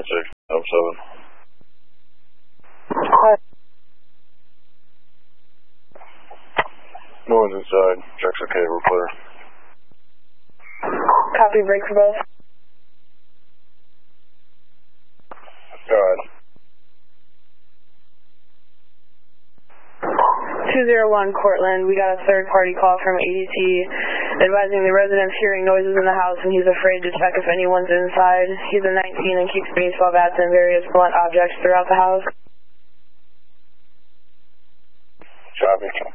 9607. Hi. No one's inside. Check's okay, we're clear. Copy, break for both. Go ahead. 201 Cortland, we got a third-party call from ADT advising the resident's hearing noises in the house and he's afraid to check if anyone's inside. He's a 19 and keeps baseball bats and various blunt objects throughout the house. Copy.